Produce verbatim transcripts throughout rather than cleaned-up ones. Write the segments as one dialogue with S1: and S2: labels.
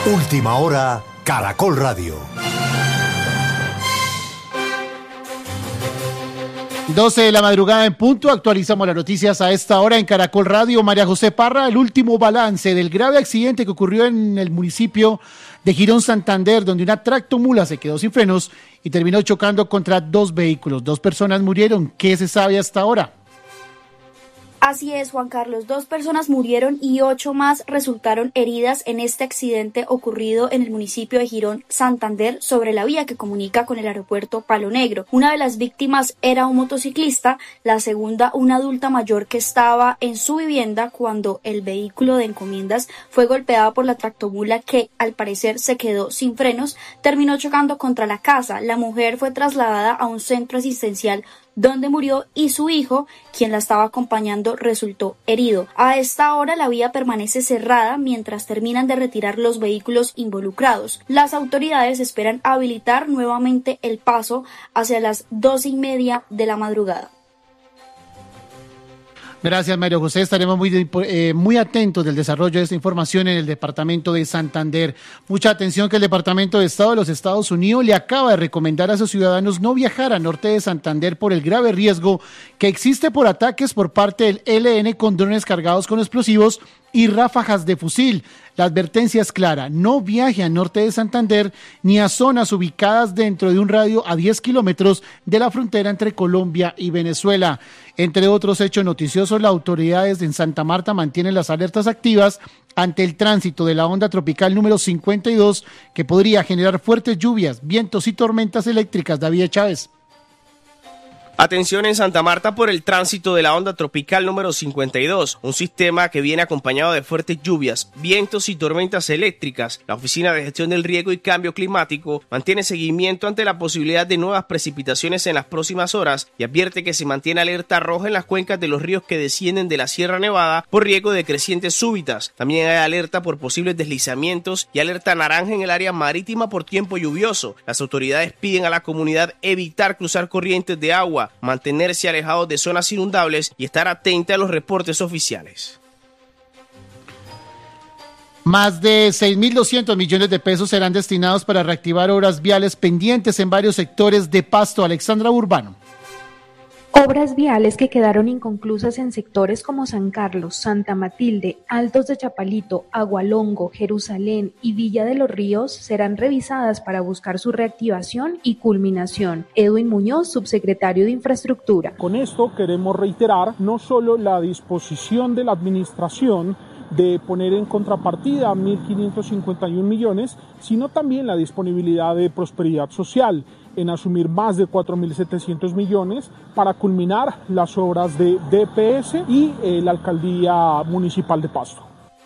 S1: Última hora, Caracol Radio.
S2: doce de la madrugada en punto, actualizamos las noticias a esta hora en Caracol Radio. María José Parra, el último balance del grave accidente que ocurrió en el municipio de Girón, Santander, donde una tractomula se quedó sin frenos y terminó chocando contra dos vehículos. Dos personas murieron. ¿Qué se sabe hasta ahora?
S3: Así es, Juan Carlos. Dos personas murieron y ocho más resultaron heridas en este accidente ocurrido en el municipio de Girón, Santander, sobre la vía que comunica con el aeropuerto Palo Negro. Una de las víctimas era un motociclista, la segunda una adulta mayor que estaba en su vivienda cuando el vehículo de encomiendas fue golpeado por la tractomula que, al parecer, se quedó sin frenos, terminó chocando contra la casa. La mujer fue trasladada a un centro asistencial donde murió y su hijo, quien la estaba acompañando, resultó herido. A esta hora la vía permanece cerrada mientras terminan de retirar los vehículos involucrados. Las autoridades esperan habilitar nuevamente el paso hacia las doce y media de la madrugada.
S2: Gracias, Mario José. Estaremos muy, eh, muy atentos del desarrollo de esta información en el departamento de Santander. Mucha atención que el Departamento de Estado de los Estados Unidos le acaba de recomendar a sus ciudadanos no viajar al norte de Santander por el grave riesgo que existe por ataques por parte del E L N con drones cargados con explosivos y ráfagas de fusil. La advertencia es clara: no viaje al norte de Santander ni a zonas ubicadas dentro de un radio a diez kilómetros de la frontera entre Colombia y Venezuela. Entre otros hechos noticiosos, las autoridades en Santa Marta mantienen las alertas activas ante el tránsito de la onda tropical número cincuenta y dos, que podría generar fuertes lluvias, vientos y tormentas eléctricas. David Chávez.
S4: Atención en Santa Marta por el tránsito de la onda tropical número cincuenta y dos, un sistema que viene acompañado de fuertes lluvias, vientos y tormentas eléctricas. La Oficina de Gestión del Riesgo y Cambio Climático mantiene seguimiento ante la posibilidad de nuevas precipitaciones en las próximas horas y advierte que se mantiene alerta roja en las cuencas de los ríos que descienden de la Sierra Nevada por riesgo de crecientes súbitas. También hay alerta por posibles deslizamientos y alerta naranja en el área marítima por tiempo lluvioso. Las autoridades piden a la comunidad evitar cruzar corrientes de agua, mantenerse alejados de zonas inundables y estar atenta a los reportes oficiales.
S2: Más de seis mil doscientos millones de pesos serán destinados para reactivar obras viales pendientes en varios sectores de Pasto. Alexandra Urbano.
S5: Obras viales que quedaron inconclusas en sectores como San Carlos, Santa Matilde, Altos de Chapalito, Agualongo, Jerusalén y Villa de los Ríos serán revisadas para buscar su reactivación y culminación. Edwin Muñoz, subsecretario de Infraestructura.
S6: Con esto queremos reiterar no solo la disposición de la administración de poner en contrapartida mil quinientos cincuenta y un millones, sino también la disponibilidad de Prosperidad Social en asumir más de cuatro mil setecientos millones para culminar las obras de D P S y eh, la Alcaldía Municipal de Pasto.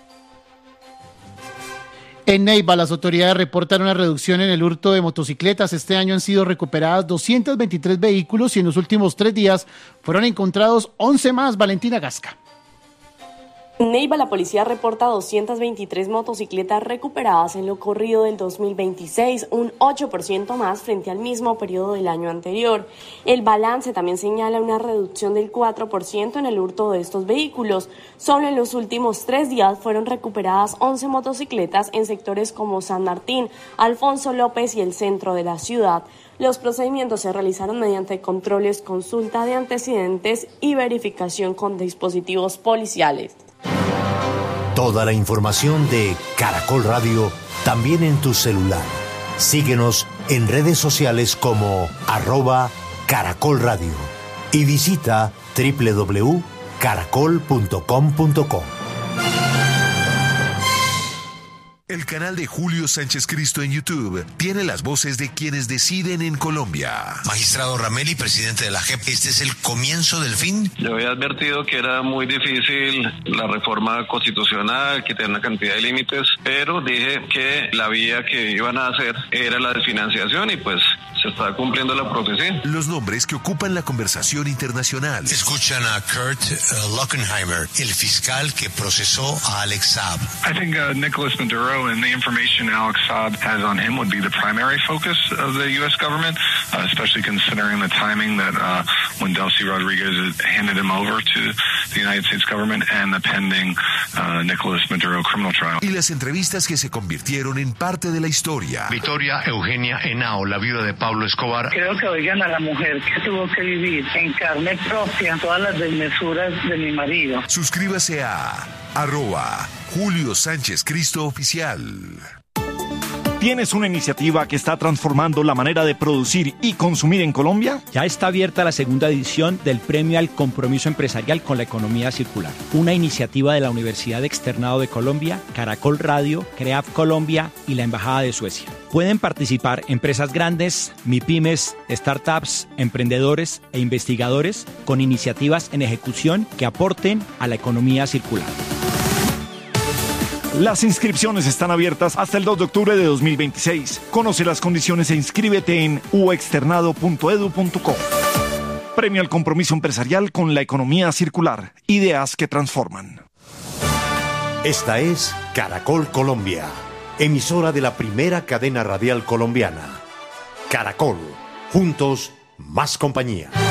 S2: En Neiva, las autoridades reportan una reducción en el hurto de motocicletas. Este año han sido recuperadas doscientos veintitrés vehículos y en los últimos tres días fueron encontrados once más. Valentina Gasca.
S7: En Neiva, la policía reporta doscientas veintitrés motocicletas recuperadas en lo corrido del dos mil veintiséis, un ocho por ciento más frente al mismo periodo del año anterior. El balance también señala una reducción del cuatro por ciento en el hurto de estos vehículos. Solo en los últimos tres días fueron recuperadas once motocicletas en sectores como San Martín, Alfonso López y el centro de la ciudad. Los procedimientos se realizaron mediante controles, consulta de antecedentes y verificación con dispositivos policiales.
S1: Toda la información de Caracol Radio también en tu celular. Síguenos en redes sociales como arroba Caracol Radio y visita doble u doble u doble u punto caracol punto com punto co.
S8: El canal de Julio Sánchez Cristo en YouTube tiene las voces de quienes deciden en Colombia.
S9: Magistrado Rameli, presidente de la J E P, ¿este es el comienzo del fin?
S10: Yo había advertido que era muy difícil la reforma constitucional, que tenía una cantidad de límites, pero dije que la vía que iban a hacer era la de financiación y pues se está cumpliendo la profecía.
S8: Los nombres que ocupan la conversación internacional.
S9: Escuchan a Kurt uh, Lockenheimer, el fiscal que procesó a Alex Saab.
S11: I think uh, Nicholas Maduro and the information Alex Saab has on him would be the primary focus of the U S government, uh, especially considering the timing that uh, when Delcy Rodriguez handed him over to the United States government and the pending uh, Nicolas Maduro criminal trial.
S8: Y las entrevistas que se convirtieron en parte de la historia.
S9: Victoria Eugenia Henao, la viuda de Pablo Escobar.
S12: Creo que oigan a la mujer que tuvo que vivir en carne propia todas las desmesuras de mi marido.
S8: Suscríbase a arroba Julio Sánchez Cristo Oficial.
S13: ¿Tienes una iniciativa que está transformando la manera de producir y consumir en Colombia?
S14: Ya está abierta la segunda edición del Premio al Compromiso Empresarial con la Economía Circular, una iniciativa de la Universidad Externado de Colombia, Caracol Radio, CREAF Colombia y la Embajada de Suecia. Pueden participar empresas grandes, MIPYMES, startups, emprendedores e investigadores con iniciativas en ejecución que aporten a la economía circular.
S13: Las inscripciones están abiertas hasta el dos de octubre de dos mil veintiséis. Conoce las condiciones e inscríbete en u externado punto edu punto co. Premio al Compromiso Empresarial con la Economía Circular. Ideas que transforman.
S1: Esta es Caracol Colombia, emisora de la primera cadena radial colombiana. Caracol, juntos, más compañía.